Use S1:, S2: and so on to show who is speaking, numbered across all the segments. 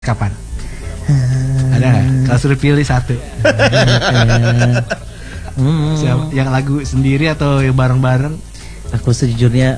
S1: Kapan? Ada nggak? Kalau suruh pilih satu. Yang lagu sendiri atau yang bareng-bareng?
S2: Aku sejujurnya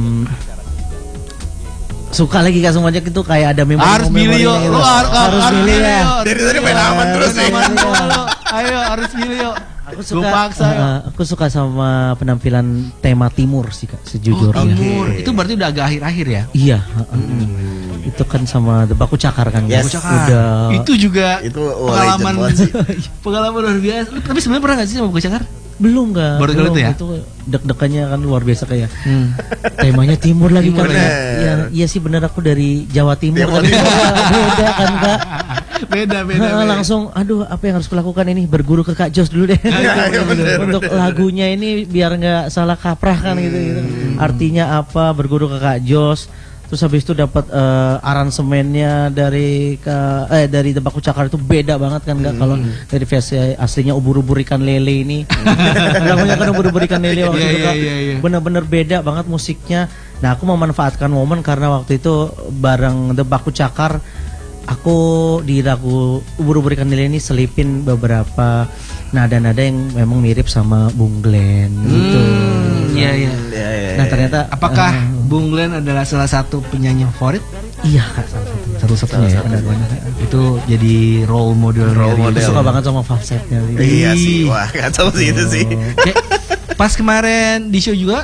S2: suka lagi Kak semuanya itu kayak ada memori.
S1: Harus milih yo, lu harus
S2: milih ya.
S3: Dari tadi main aman terus sih.
S1: Ayo harus milih yo.
S2: Aku suka sama penampilan tema timur sih Kak sejujurnya.
S1: Timur. Itu berarti udah agak akhir-akhir ya?
S2: Iya. Itu kan sama The Baku Cakar kan.
S3: Yes.
S2: Udah.
S1: Itu juga
S3: itu
S1: pengalaman luar biasa. Tapi sebenarnya pernah nggak sih sama Baku Cakar?
S2: Belum nggak.
S1: Baru kali itu ya?
S2: Itu deg-degannya kan luar biasa kayak. Temanya timur lagi kan. Iya sih bener aku dari Jawa Timur. Tapi beda kan Kak.
S1: Beda.
S2: Langsung aduh apa yang harus kulakukan ini berguru ke Kak Jos dulu deh. Untuk lagunya ini biar nggak salah kaprah kan gitu. Artinya apa berguru ke Kak Jos. Terus habis itu dapat aransemennya dari The Baku Cakar itu beda banget kan nggak kalau dari versi aslinya ubur-ubur ikan lele ini. Lagunya kan ubur-ubur ikan lele waktu itu kan bener-bener beda banget musiknya. Nah aku memanfaatkan momen karena waktu itu bareng The Baku Cakar aku di lagu ubur-ubur ikan lele ini selipin beberapa nada-nada yang memang mirip sama Bung Glenn gitu.
S1: Iya.
S2: Nah ternyata
S1: apakah Bung Glenn adalah salah satu penyanyi favorit?
S2: Iya Kak, satu-satunya ya.
S1: Itu jadi role model.
S2: Aku suka banget sama falsetnya.
S3: Iya sih, wah kacau sih itu sih.
S1: Pas kemarin di show juga,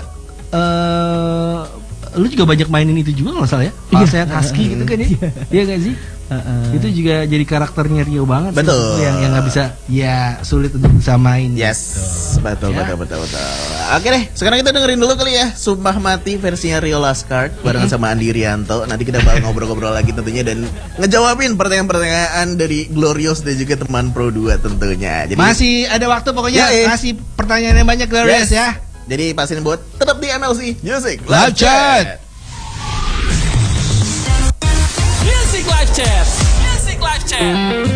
S1: lu juga banyak mainin itu juga nggak salah ya? Falset husky gitu kan ya? Iya nggak sih? Itu juga jadi karakternya Rio banget.
S3: Betul.
S1: Yang nggak bisa, ya sulit untuk disamain.
S3: Yes, betul. Oke deh, sekarang kita dengerin dulu kali ya Sumpah Mati versinya Rio Laskar barengan sama Andi Rianto. Nanti kita bakal ngobrol-ngobrol lagi tentunya dan ngejawabin pertanyaan-pertanyaan dari Glorious dan juga teman Pro 2 tentunya. Jadi
S1: masih ada waktu pokoknya kasih pertanyaan yang banyak Glorious ya.
S3: Jadi pastiin buat tetap di MLC Music
S1: Live Chat.
S4: Music Live Chat.